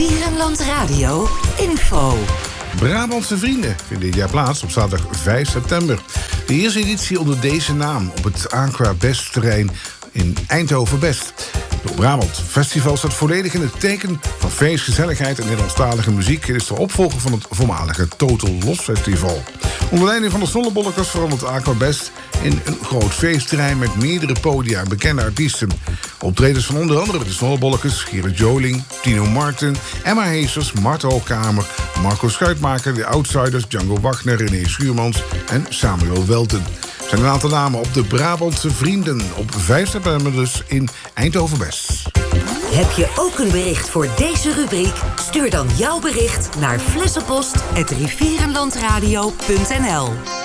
Rivierenland Radio info. Brabantse Vrienden vinden dit jaar plaats op zaterdag 5 september. De eerste editie onder deze naam op het Aqua Best terrein in Eindhoven-Best. Het Brabant Festival staat volledig in het teken van feest, gezelligheid en Nederlandstalige muziek. Het is de opvolger van het voormalige Total Loss Festival. Onder leiding van de Sonnebollekes verandert Aqua Best in een groot feestterrein met meerdere podia en bekende artiesten. Optredens van onder andere de Sonnebollekes, Gerrit Joling, Tino Martin, Emma Heesters, Marta Holkamer, Marco Schuitmaker, de Outsiders, Django Wagner, René Schuurmans en Samuel Welten. Er zijn een aantal namen op de Brabantse Vrienden op 5 september dus in Eindhoven-West. Heb je ook een bericht voor deze rubriek? Stuur dan jouw bericht naar flessenpost@rivierenlandradio.nl.